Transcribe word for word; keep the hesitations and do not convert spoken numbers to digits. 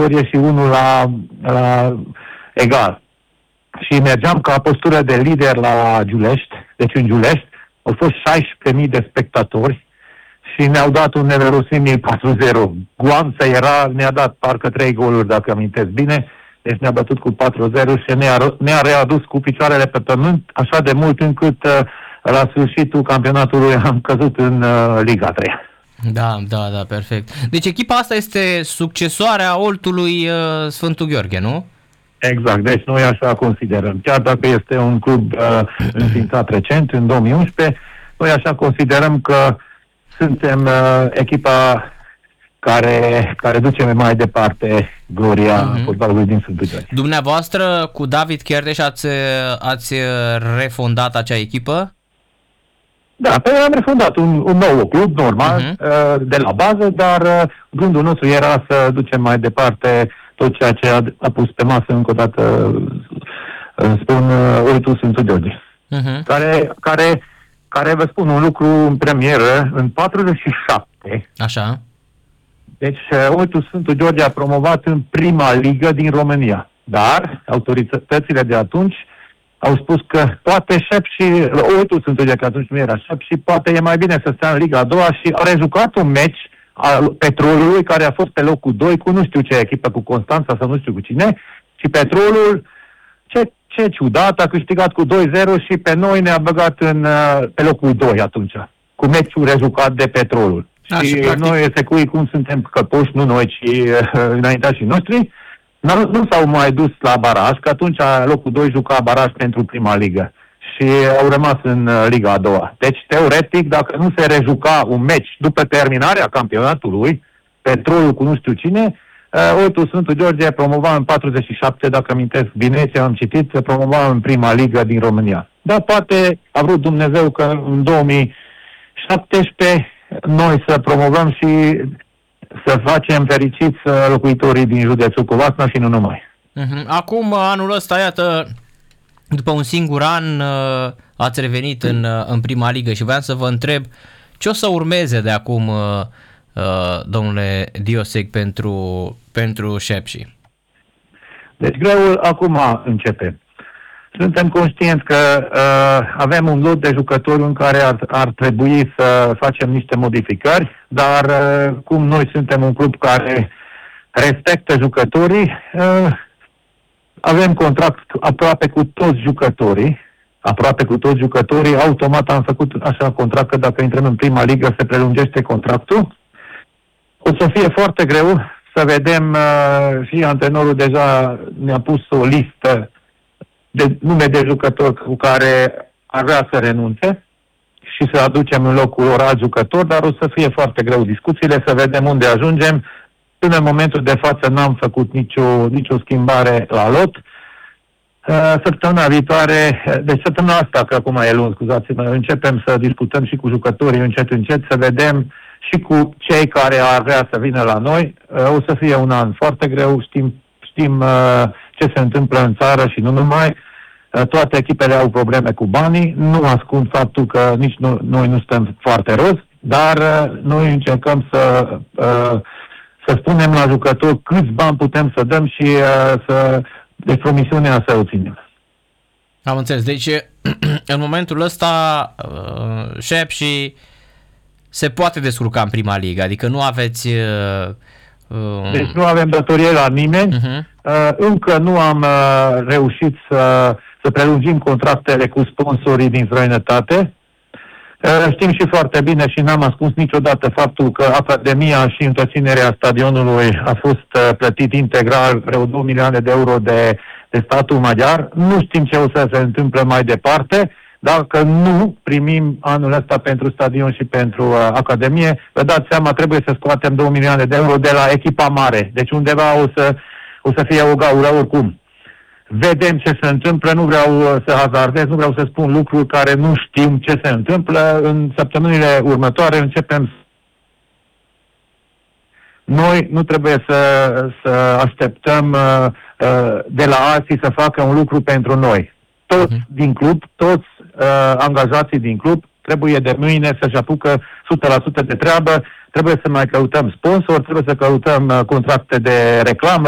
victorie și unul la, la egal. Și mergeam ca postură de lider la Giulești, deci în Giulești, au fost șaisprezece mii de spectatori și ne-au dat un neverosimil patru zero. Guanța era, ne-a dat parcă trei goluri, dacă amintesc bine, deci ne-a bătut cu patru zero și ne-a, ne-a readus cu picioarele pe pământ, așa de mult încât uh, la sfârșitul campionatului am căzut în uh, Liga trei. Da, da, da, perfect. Deci echipa asta este succesoarea Oltului uh, Sfântul Gheorghe, nu? Exact, deci noi așa considerăm. Chiar dacă este un club uh, înființat recent, în două mii unsprezece, noi așa considerăm că suntem uh, echipa care, care duce mai departe gloria uh-huh. fotbalului din Sfântul Gheorghe. Dumneavoastră, cu David Cherdeș, ați, ați refondat acea echipă? Da, pe am refundat un, un nou club, normal, uh-huh. de la bază, dar gândul nostru era să ducem mai departe tot ceea ce a, a pus pe masă, încă o dată, spun, Oltul Sfântul Gheorghe. Uh-huh. Care, care, care, vă spun un lucru în premieră, în patruzeci și șapte. Așa. Deci, Oltul Sfântul Gheorghe a promovat în prima ligă din România. Dar autoritățile de atunci au spus că poate Șep și Oltul Sfântul Gheorghe, că atunci nu era Șep, și poate e mai bine să stea în Liga a doua și a rejucat un meci al Petrolului, care a fost pe locul doi cu nu știu ce echipă, cu Constanța sau nu știu cu cine, și Petrolul, ce, ce ciudat, a câștigat cu doi zero și pe noi ne-a băgat în, pe locul doi atunci, cu meciul rejucat de Petrolul. A, și, și practic... noi, secui, cum suntem căpuși, nu noi, ci înaintașii noștri, nu, nu s-au mai dus la baraj, că atunci locul doi juca baraj pentru prima ligă. Și au rămas în Liga a doua. Deci, teoretic, dacă nu se rejuca un meci după terminarea campionatului, Petrolul cu nu știu cine, Oltul Sfântul Gheorghe promova în patruzeci și șapte, dacă amintesc bine ce am citit, se promova în prima ligă din România. Dar poate a vrut Dumnezeu că în două mii șaptesprezece noi să promovăm și să facem fericiți locuitorii din județul Covasna și nu numai. Acum, anul ăsta, iată, după un singur an ați revenit în, în prima ligă și voiam să vă întreb ce o să urmeze de acum, domnule Dioseg, pentru, pentru Șepși. Deci greul acum începe. Suntem conștienți că uh, avem un lot de jucători în care ar, ar trebui să facem niște modificări, dar uh, cum noi suntem un club care respectă jucătorii, uh, avem contract aproape cu toți jucătorii, aproape cu toți jucătorii, automat am făcut așa contract că dacă intrăm în prima ligă se prelungește contractul. O să fie foarte greu să vedem, uh, și antrenorul deja ne-a pus o listă de nume de jucători cu care ar vrea să renunțe și să aducem în locul lor alt jucător, dar o să fie foarte greu discuțiile, să vedem unde ajungem. Până în momentul de față n-am făcut nicio, nicio schimbare la lot. Săptămâna viitoare, deci săptămâna asta, că acum e luni, scuzați-mă, începem să discutăm și cu jucătorii încet, încet, să vedem și cu cei care ar vrea să vină la noi. O să fie un an foarte greu, știm, știm ce se întâmplă în țară și nu numai. Toate echipele au probleme cu banii, nu ascund faptul că nici nu, noi nu stăm foarte roz, dar noi încercăm să, să spunem la jucători câți bani putem să dăm și să, de promisiunea să o ținem. Am înțeles. Deci, în momentul ăsta, Șepși se poate descurca în prima ligă, adică nu aveți... Deci nu avem datorie la nimeni. Uh-huh. Încă nu am reușit să, să prelungim contractele cu sponsorii din străinătate. Știm și foarte bine și n-am ascuns niciodată faptul că Academia și întreținerea stadionului a fost plătit integral vreo două milioane de euro de, de statul maghiar. Nu știm ce o să se întâmple mai departe. Dacă nu primim anul ăsta pentru stadion și pentru uh, Academie, vă dați seama, trebuie să scoatem două milioane de euro de la echipa mare. Deci undeva o să, o să fie o gaură oricum. Vedem ce se întâmplă, nu vreau uh, să hazardez, nu vreau să spun lucruri care nu știm ce se întâmplă. În săptămânile următoare începem. Noi nu trebuie să, să așteptăm uh, uh, de la alții să facă un lucru pentru noi. Toți uh-huh. din club, toți uh, angajații din club trebuie de mâine să-și apucă o sută la sută de treabă, trebuie să mai căutăm sponsor, trebuie să căutăm uh, contracte de reclamă,